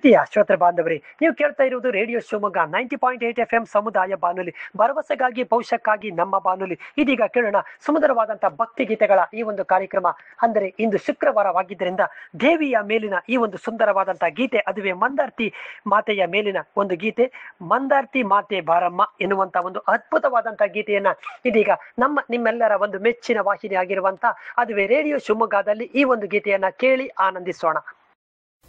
ಪ್ರೀತಿಯ ಶ್ರೋತೃ ಬಾಂಧವರೇ, ನೀವು ಕೇಳ್ತಾ ಇರುವುದು ರೇಡಿಯೋ ಶಿವಮೊಗ್ಗ 90.8 FM ಸಮುದಾಯ ಬಾನುಲಿ, ಭರವಸೆಗಾಗಿ ಭವಿಷ್ಯಕ್ಕಾಗಿ ನಮ್ಮ ಬಾನುಲಿ. ಇದೀಗ ಕೇಳೋಣ ಸುಮಧುರವಾದಂತಹ ಭಕ್ತಿ ಗೀತೆಗಳ ಈ ಒಂದು ಕಾರ್ಯಕ್ರಮ. ಅಂದರೆ ಇಂದು ಶುಕ್ರವಾರವಾಗಿದ್ದರಿಂದ ದೇವಿಯ ಮೇಲಿನ ಈ ಒಂದು ಸುಂದರವಾದಂತಹ ಗೀತೆ, ಅದುವೇ ಮಂದಾರ್ತಿ ಮಾತೆಯ ಮೇಲಿನ ಒಂದು ಗೀತೆ, ಮಂದಾರ್ತಿ ಮಾತೆ ಬಾರಮ್ಮ ಎನ್ನುವಂತ ಒಂದು ಅದ್ಭುತವಾದಂತಹ ಗೀತೆಯನ್ನ ಇದೀಗ ನಿಮ್ಮೆಲ್ಲರ ಒಂದು ಮೆಚ್ಚಿನ ವಾಹಿನಿ ಆಗಿರುವಂತ ಅದುವೇ ರೇಡಿಯೋ ಶಿವಮೊಗ್ಗದಲ್ಲಿ ಈ ಒಂದು ಗೀತೆಯನ್ನ ಕೇಳಿ ಆನಂದಿಸೋಣ.